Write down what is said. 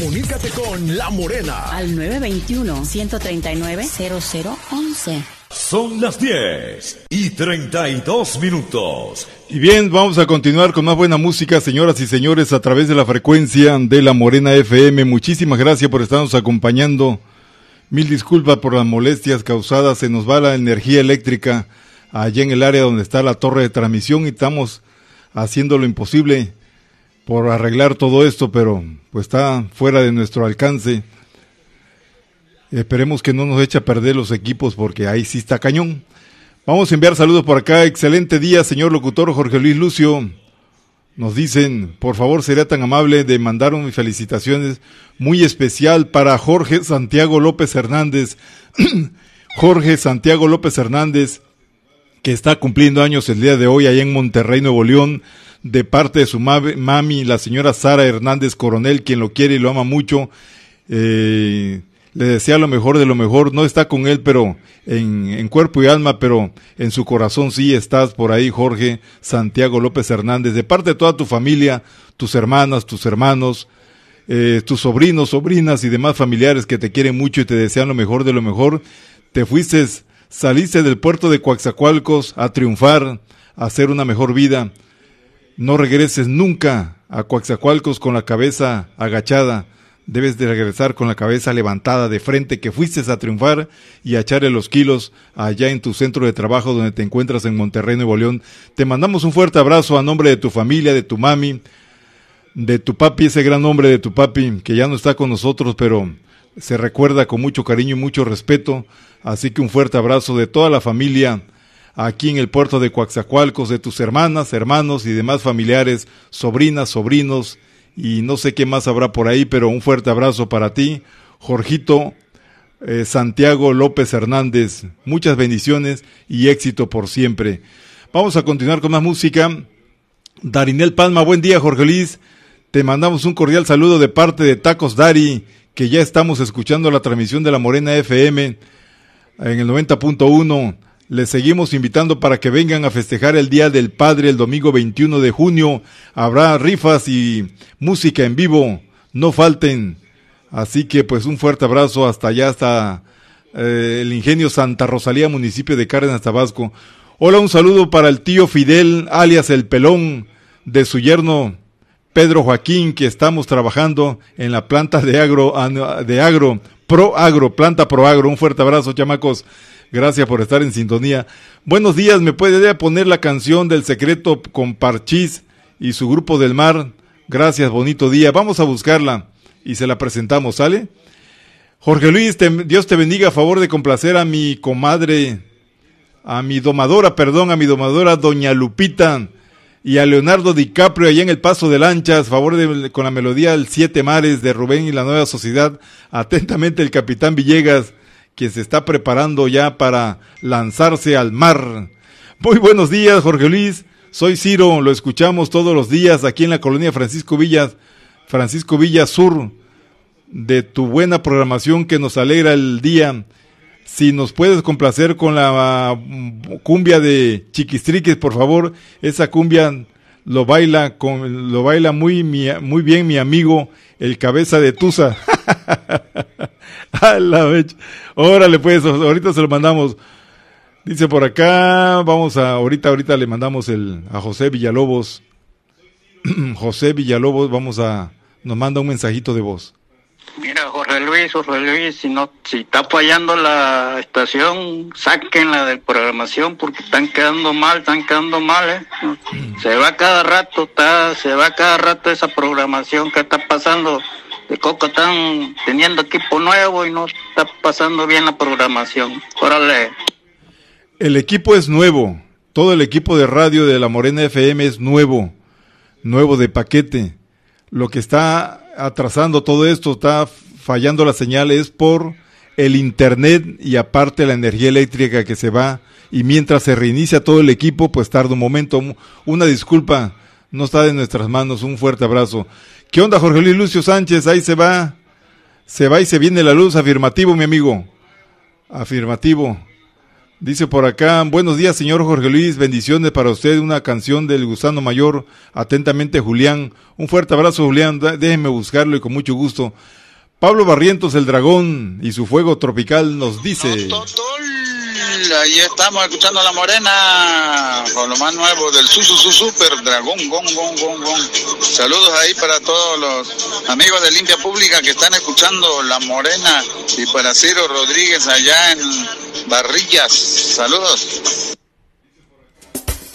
Comunícate con La Morena al 921-139-0011. Son las 10:32. Y bien, vamos a continuar con más buena música, señoras y señores, a través de la frecuencia de La Morena FM. Muchísimas gracias por estarnos acompañando. Mil disculpas por las molestias causadas. Se nos va la energía eléctrica allá en el área donde está la torre de transmisión y estamos haciendo lo imposible por arreglar todo esto, pero pues está fuera de nuestro alcance. Esperemos que no nos eche a perder los equipos porque ahí sí está cañón. Vamos a enviar saludos por acá. Excelente día, señor locutor Jorge Luis Lucio. Nos dicen, por favor, sería tan amable de mandar mis felicitaciones muy especial para Jorge Santiago López Hernández. Jorge Santiago López Hernández, que está cumpliendo años el día de hoy allá en Monterrey, Nuevo León, de parte de su mami, la señora Sara Hernández Coronel, quien lo quiere y lo ama mucho. Le desea lo mejor de lo mejor. No está con él, pero en cuerpo y alma, pero en su corazón sí estás por ahí, Jorge Santiago López Hernández, de parte de toda tu familia, tus hermanas, tus hermanos, tus sobrinos, sobrinas y demás familiares que te quieren mucho y te desean lo mejor de lo mejor. Saliste del puerto de Coatzacoalcos a triunfar, a hacer una mejor vida. No regreses nunca a Coatzacoalcos con la cabeza agachada. Debes de regresar con la cabeza levantada de frente, que fuiste a triunfar y a echarle los kilos allá en tu centro de trabajo donde te encuentras en Monterrey, Nuevo León. Te mandamos un fuerte abrazo a nombre de tu familia, de tu mami, de tu papi, ese gran hombre de tu papi que ya no está con nosotros, pero se recuerda con mucho cariño y mucho respeto. Así que un fuerte abrazo de toda la familia aquí en el puerto de Coatzacoalcos, de tus hermanas, hermanos y demás familiares, sobrinas, sobrinos, y no sé qué más habrá por ahí, pero un fuerte abrazo para ti, Jorgito Santiago López Hernández. Muchas bendiciones y éxito por siempre. Vamos a continuar con más música. Darinel Palma, buen día, Jorge Luis. Te mandamos un cordial saludo de parte de Tacos Dari, que ya estamos escuchando la transmisión de La Morena FM en el 90.1. Les seguimos invitando para que vengan a festejar el Día del Padre el domingo 21 de junio. Habrá rifas y música en vivo, no falten. Así que pues un fuerte abrazo hasta allá, hasta el Ingenio Santa Rosalía, municipio de Cárdenas, Tabasco. Hola, un saludo para el tío Fidel, alias El Pelón, de su yerno Pedro Joaquín, que estamos trabajando en la planta planta Proagro. Un fuerte abrazo, chamacos. Gracias por estar en sintonía. Buenos días, ¿me puede poner la canción del Secreto con Parchís y su Grupo del Mar? Gracias, bonito día. Vamos a buscarla y se la presentamos, ¿sale? Jorge Luis, Dios te bendiga, a favor de complacer a mi comadre, a mi domadora, doña Lupita, y a Leonardo DiCaprio allá en el Paso de Lanchas, favor con la melodía El Siete Mares de Rubén y la Nueva Sociedad. Atentamente el Capitán Villegas, que se está preparando ya para lanzarse al mar. Muy buenos días, Jorge Luis. Soy Ciro, lo escuchamos todos los días aquí en la colonia Francisco Villa Sur, de tu buena programación que nos alegra el día. Si nos puedes complacer con la cumbia de Chiquistriques, por favor. Esa cumbia lo baila muy bien mi amigo el Cabeza de Tusa. Órale pues, ahorita se lo mandamos. Dice por acá, ahorita le mandamos a José Villalobos. José Villalobos, nos manda un mensajito de voz. Mira, Jorge Luis, si está fallando la estación, sáquenla de programación porque están quedando mal, Se va cada rato esa programación que está pasando. De Coco están teniendo equipo nuevo y no está pasando bien la programación. Órale. El equipo es nuevo, todo el equipo de radio de La Morena FM es nuevo de paquete. Lo que está atrasando todo esto, está fallando la señal, es por el internet y aparte la energía eléctrica que se va, y mientras se reinicia todo el equipo, pues tarda un momento. Una disculpa, no está de nuestras manos. Un fuerte abrazo. ¿Qué onda, Jorge Luis Lucio Sánchez? Ahí se va y se viene la luz. Afirmativo, mi amigo, afirmativo. Dice por acá, buenos días, señor Jorge Luis, bendiciones para usted, una canción del Gusano Mayor, atentamente Julián. Un fuerte abrazo, Julián, déjenme buscarlo y con mucho gusto. Pablo Barrientos, el dragón y su fuego tropical nos dice... Ahí estamos escuchando a La Morena con lo más nuevo del Super Dragón, gong. Saludos ahí para todos los amigos de Limpia Pública que están escuchando La Morena y para Ciro Rodríguez allá en Barrillas. Saludos.